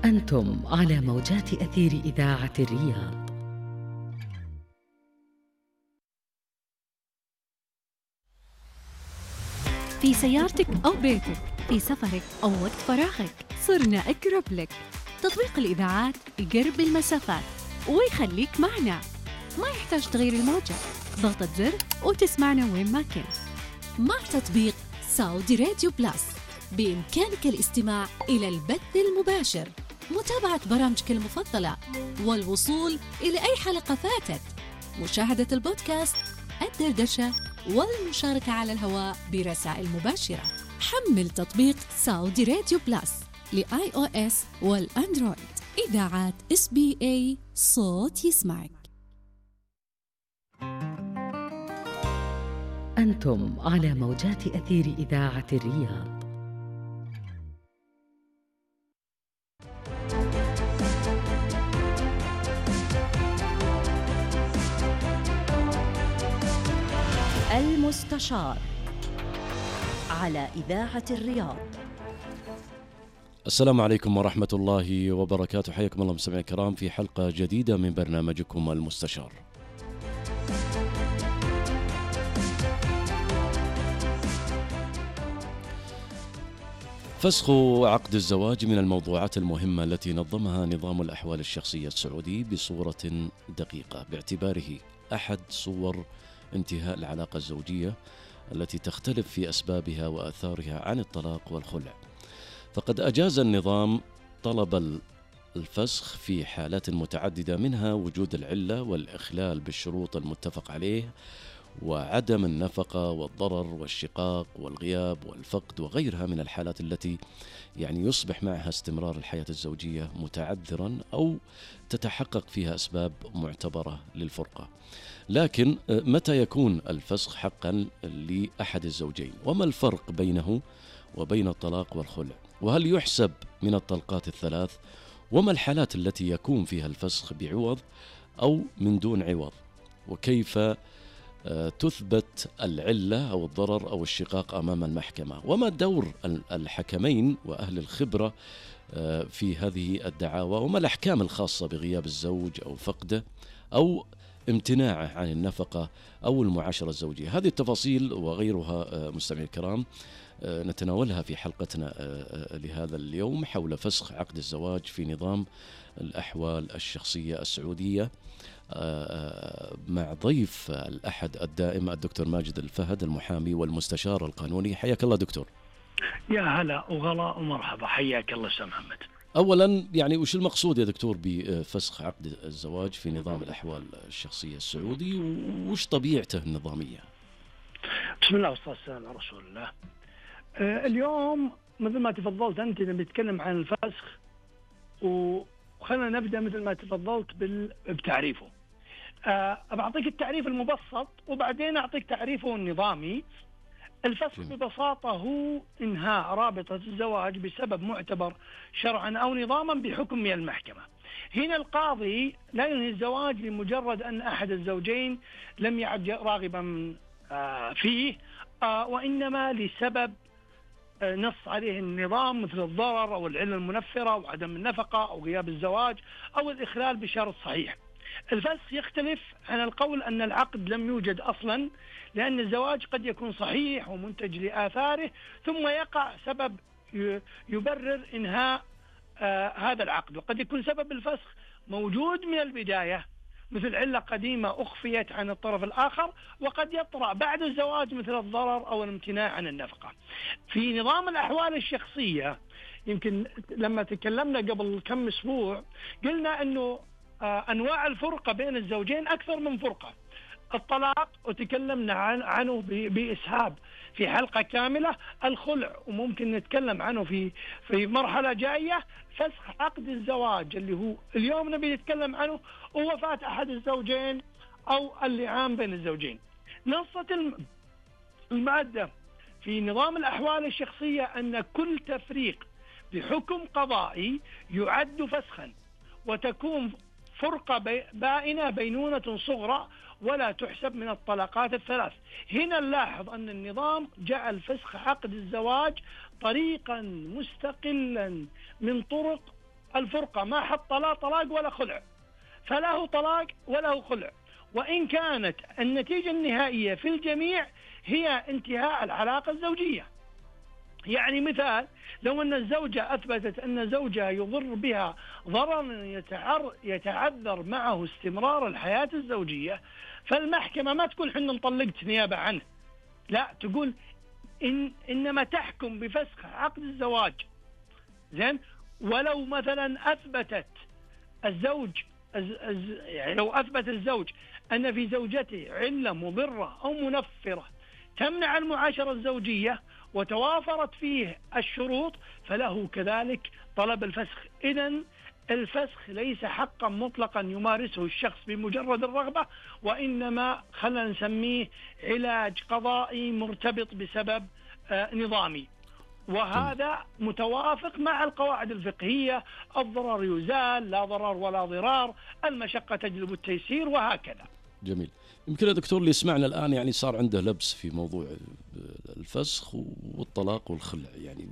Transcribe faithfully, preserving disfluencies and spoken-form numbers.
أنتم على موجات أثير إذاعة الرياض. في سيارتك أو بيتك، في سفرك أو وقت فراغك، صرنا أقرب لك. تطبيق الإذاعات يقرب المسافات ويخليك معنا، ما يحتاج تغير الموجة، ضغطة زر وتسمعنا وين ما كنت. مع تطبيق سعودي راديو بلاس بإمكانك الاستماع إلى البث المباشر، متابعة برامجك المفضلة، والوصول إلى أي حلقة فاتت، مشاهدة البودكاست، الدردشة، والمشاركة على الهواء برسائل مباشرة. حمل تطبيق سعودي راديو بلاس لآي أو إس والأندرويد. إذاعات إس بي إي، صوت يسمعك. أنتم على موجات أثير إذاعة الرياض. المستشار على إذاعة الرياض. السلام عليكم ورحمة الله وبركاته، حياكم الله مستمعينا الكرام في حلقة جديدة من برنامجكم المستشار. فسخ عقد الزواج من الموضوعات المهمة التي نظمها نظام الأحوال الشخصية السعودي بصورة دقيقة، باعتباره أحد صور انتهاء العلاقة الزوجية التي تختلف في أسبابها وآثارها عن الطلاق والخلع. فقد أجاز النظام طلب الفسخ في حالات متعددة، منها وجود العلة والإخلال بالشروط المتفق عليه، وعدم النفقة والضرر والشقاق والغياب والفقد وغيرها من الحالات التي يعني يصبح معها استمرار الحياة الزوجية متعذرا أو تتحقق فيها أسباب معتبرة للفرقة. لكن متى يكون الفسخ حقا لأحد الزوجين؟ وما الفرق بينه وبين الطلاق والخلع؟ وهل يحسب من الطلقات الثلاث؟ وما الحالات التي يكون فيها الفسخ بعوض أو من دون عوض؟ وكيف تثبت العلة أو الضرر أو الشقاق أمام المحكمة؟ وما دور الحكمين وأهل الخبرة في هذه الدعاوى؟ وما الأحكام الخاصة بغياب الزوج أو فقده أو امتناعه عن النفقة أو المعاشرة الزوجية؟ هذه التفاصيل وغيرها مستمعي الكرام نتناولها في حلقتنا لهذا اليوم حول فسخ عقد الزواج في نظام الأحوال الشخصية السعودية، مع ضيف الأحد الدائم الدكتور ماجد الفهد، المحامي والمستشار القانوني. حياك الله دكتور. يا هلا وغلا ومرحبا، حياك الله أستاذ محمد. أولا يعني وش المقصود يا دكتور بفسخ عقد الزواج في نظام الأحوال الشخصية السعودي، وش طبيعته النظامية؟ بسم الله والصلاة والسلام على رسول الله. آه اليوم مثل ما تفضلت أنت نتكلم عن الفسخ، وخلنا نبدأ مثل ما تفضلت بتعريفه. أه بعطيك التعريف المبسط وبعدين أعطيك تعريفه النظامي. الفسخ ببساطة هو إنهاء رابطة الزواج بسبب معتبر شرعا أو نظاما بحكم من المحكمة. هنا القاضي لا ينهي الزواج لمجرد أن أحد الزوجين لم يعد راغبا آه فيه، آه وإنما لسبب آه نص عليه النظام، مثل الضرر أو العلة المنفرة وعدم النفقة أو غياب الزواج أو الإخلال بشرط صحيح. الفسخ يختلف عن القول أن العقد لم يوجد أصلا، لأن الزواج قد يكون صحيح ومنتج لآثاره ثم يقع سبب يبرر إنهاء آه هذا العقد، وقد يكون سبب الفسخ موجود من البداية مثل علة قديمة أخفيت عن الطرف الآخر، وقد يطرأ بعد الزواج مثل الضرر أو الامتناع عن النفقة. في نظام الأحوال الشخصية يمكن لما تكلمنا قبل كم أسبوع قلنا أنه أنواع الفرقة بين الزوجين أكثر من فرقة. الطلاق وتكلمنا عن عنه بإسهاب في حلقة كاملة، الخلع وممكن نتكلم عنه في في مرحلة جاية، فسخ عقد الزواج اللي هو اليوم نبي نتكلم عنه، ووفاة أحد الزوجين أو اللعان بين الزوجين. نصت المادة في نظام الأحوال الشخصية أن كل تفريق بحكم قضائي يعد فسخا، وتكون فرقة بائنة بينونة صغرى ولا تحسب من الطلقات الثلاث. هنا نلاحظ أن النظام جعل فسخ عقد الزواج طريقا مستقلا من طرق الفرقة ما حط لا طلاق ولا خلع، فله طلاق وله خلع، وإن كانت النتيجة النهائية في الجميع هي انتهاء العلاقة الزوجية. يعني مثال، لو أن الزوجة أثبتت أن زوجها يضر بها ضررا يتعر يتعذر معه استمرار الحياة الزوجية، فالمحكمة ما تقول حنا نطلقت نيابة عنه، لا، تقول إن إنما تحكم بفسخ عقد الزواج. زين، ولو مثلا أثبتت الزوج يعني لو أثبت الزوج أن في زوجته علة مضرة أو منفرة تمنع المعاشرة الزوجية وتوافرت فيه الشروط، فله كذلك طلب الفسخ. إذن الفسخ ليس حقا مطلقا يمارسه الشخص بمجرد الرغبة، وإنما خلنا نسميه علاج قضائي مرتبط بسبب آه نظامي، وهذا متوافق مع القواعد الفقهية: الضرر يزال، لا ضرر ولا ضرار، المشقة تجلب التيسير، وهكذا. جميل. يمكن يا دكتور اللي يسمعنا الآن يعني صار عنده لبس في موضوع الفسخ والطلاق والخلع، يعني